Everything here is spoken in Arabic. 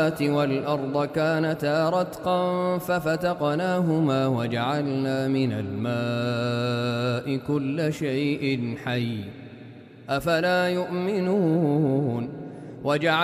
والأرض كانتا رتقا ففتقناهما وجعلنا من الماء كل شيء حي أفلا يؤمنون